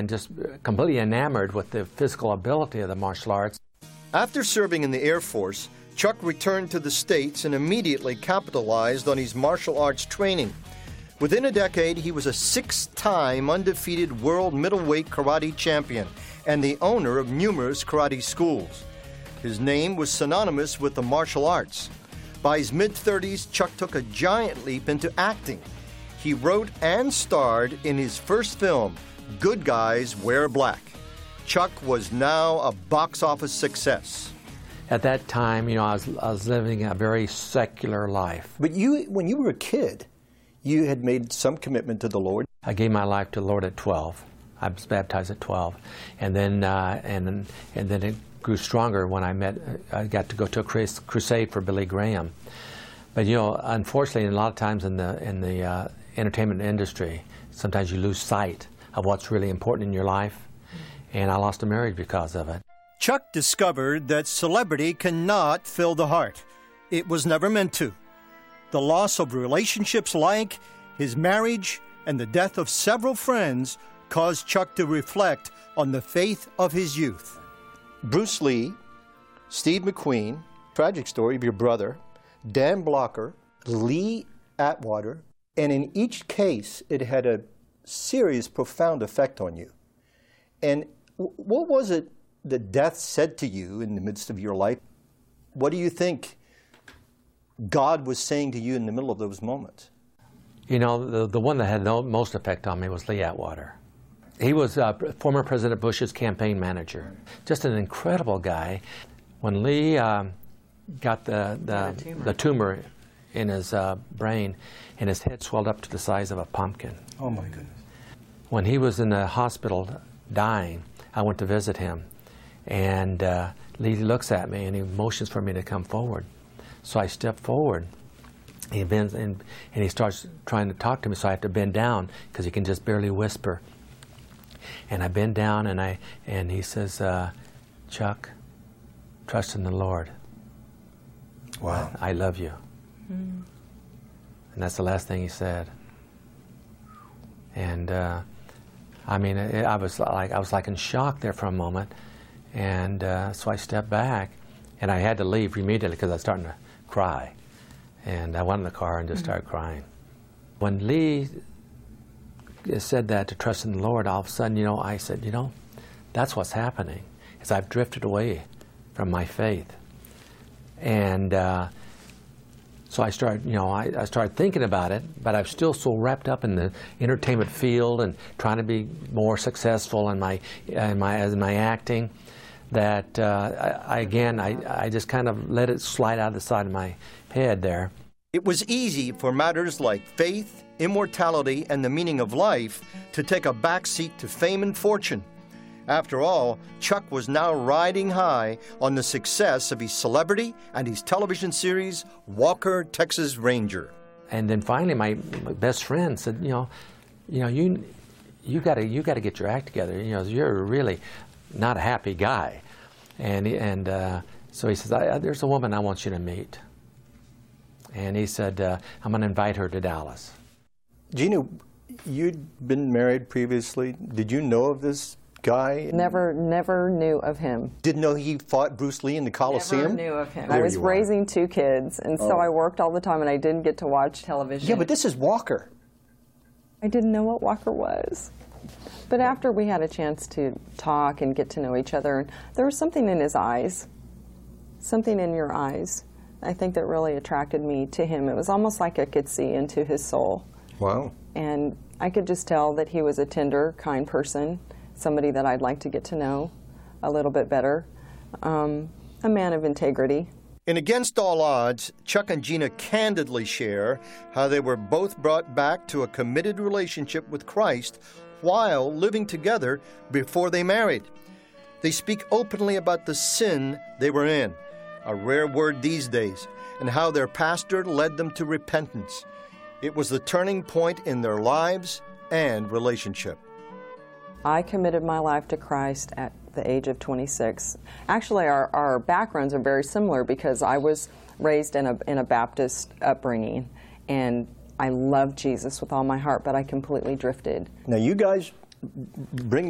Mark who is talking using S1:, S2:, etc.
S1: and just completely enamored with the physical ability of the martial arts.
S2: After serving in the Air Force, Chuck returned to the States and immediately capitalized on his martial arts training. Within a decade, he was a 6-time undefeated world middleweight karate champion and the owner of numerous karate schools. His name was synonymous with the martial arts. By his mid-30s, Chuck took a giant leap into acting. He wrote and starred in his first film, Good Guys Wear Black. Chuck was now a box office success.
S1: At that time, I was living a very secular life.
S2: But when you were a kid, you had made some commitment to the Lord.
S1: I gave my life to the Lord at 12. I was baptized at 12, and then it grew stronger when I got to go to a crusade for Billy Graham. But unfortunately, a lot of times in the entertainment industry, sometimes you lose sight of what's really important in your life, and I lost a marriage because of it.
S2: Chuck discovered that celebrity cannot fill the heart. It was never meant to. The loss of relationships like his marriage and the death of several friends caused Chuck to reflect on the faith of his youth. Bruce Lee, Steve McQueen, tragic story of your brother, Dan Blocker, Lee Atwater, and in each case it had a serious, profound effect on you. And what was it that death said to you in the midst of your life? What do you think God was saying to you in the middle of those moments?
S1: The one that had the most effect on me was Lee Atwater. He was former President Bush's campaign manager. Just an incredible guy. When Lee got the tumor in his brain, and his head swelled up to the size of a pumpkin.
S2: Oh, my goodness.
S1: When he was in the hospital dying, I went to visit him. And Lee looks at me, and he motions for me to come forward. So I step forward. He bends, and he starts trying to talk to me, so I have to bend down because he can just barely whisper. And I bend down, and he says, Chuck, trust in the Lord.
S2: Wow.
S1: I love you. Mm. And that's the last thing he said. And I was like in shock there for a moment. And so I stepped back, and I had to leave immediately because I was starting to cry. And I went in the car and just started crying. When Lee said that, to trust in the Lord, all of a sudden, I said, that's what's happening, is I've drifted away from my faith. And so I started, I started thinking about it, but I'm still so wrapped up in the entertainment field and trying to be more successful in my acting, that I just kind of let it slide out of the side of my head there.
S2: It was easy for matters like faith, immortality, and the meaning of life to take a backseat to fame and fortune. After all, Chuck was now riding high on the success of his celebrity and his television series, Walker, Texas Ranger.
S1: And then finally, my best friend said, you got to get your act together. You're really not a happy guy. And so he says, there's a woman I want you to meet. And he said, I'm going to invite her to Dallas.
S2: Gina, you'd been married previously. Did you know of this guy?
S3: Never knew of him.
S2: Didn't know he fought Bruce Lee in the Coliseum?
S3: Never knew of him. I was raising 2 kids, and so I worked all the time, and I didn't get to watch television.
S2: Yeah, but this is Walker.
S3: I didn't know what Walker was. But after we had a chance to talk and get to know each other, there was something in his eyes, something in your eyes, I think, that really attracted me to him. It was almost like I could see into his soul.
S2: Wow.
S3: And I could just tell that he was a tender, kind person, somebody that I'd like to get to know a little bit better, a man of integrity.
S2: In Against All Odds, Chuck and Gina candidly share how they were both brought back to a committed relationship with Christ while living together before they married. They speak openly about the sin they were in, a rare word these days, and how their pastor led them to repentance. It was the turning point in their lives and relationship.
S3: I committed my life to Christ at the age of 26. Actually, our backgrounds are very similar because I was raised in a Baptist upbringing, and I loved Jesus with all my heart, but I completely drifted.
S2: Now, you guys bring